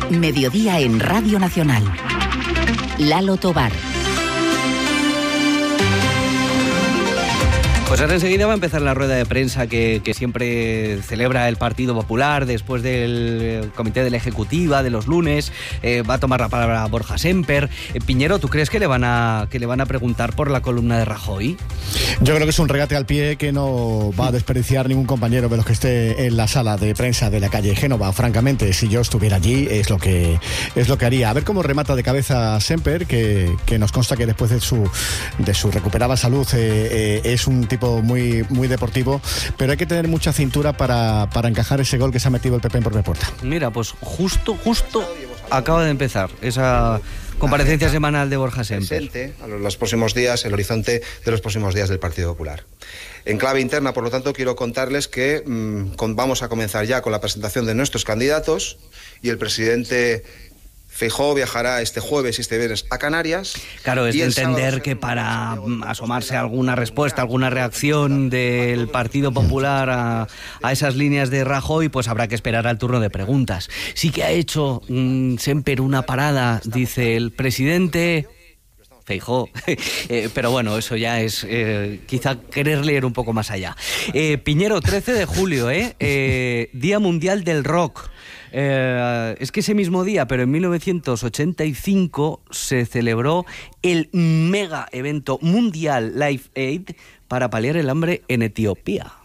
Mediodía en Radio Nacional. Lalo Tobar. Pues ahora enseguida va a empezar la rueda de prensa que siempre celebra el Partido Popular después del comité de la Ejecutiva de los lunes. Va a tomar la palabra Borja Semper. Piñero, ¿tú crees que le van a preguntar por la columna de Rajoy? Yo creo que es un regate al pie que no va a desperdiciar ningún compañero de los que esté en la sala de prensa de la calle Génova. Francamente, si yo estuviera allí, es lo que haría. A ver cómo remata de cabeza Semper, que nos consta que después de su recuperada salud es un tipo muy, muy deportivo, pero hay que tener mucha cintura para encajar ese gol que se ha metido el PP en propia puerta. Mira, pues justo acaba de empezar esa comparecencia semanal de Borja Semper. Presente a los próximos días, el horizonte de los próximos días del Partido Popular. En clave interna, por lo tanto, quiero contarles que vamos a comenzar ya con la presentación de nuestros candidatos y el presidente Feijóo viajará este jueves y este viernes a Canarias. Claro, es de entender que para asomarse alguna respuesta, alguna reacción del Partido Popular a esas líneas de Rajoy, pues habrá que esperar al turno de preguntas. Sí que ha hecho Semper una parada, dice el presidente Feijóo, pero bueno, eso ya es quizá querer leer un poco más allá. Piñero, 13 de julio, Día Mundial del Rock. Es que ese mismo día, pero en 1985, se celebró el mega evento mundial Live Aid para paliar el hambre en Etiopía.